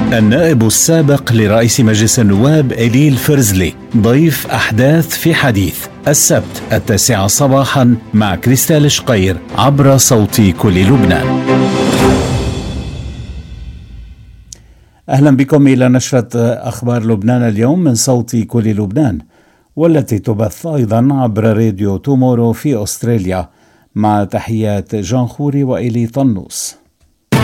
النائب السابق لرئيس مجلس النواب إليل فرزلي ضيف أحداث في حديث السبت 9 صباحا مع كريستال شقير عبر صوت كل لبنان. أهلا بكم إلى نشرة أخبار لبنان اليوم من صوت كل لبنان، والتي تبث أيضا عبر راديو تومورو في أستراليا، مع تحيات جان خوري وإلي طنوس.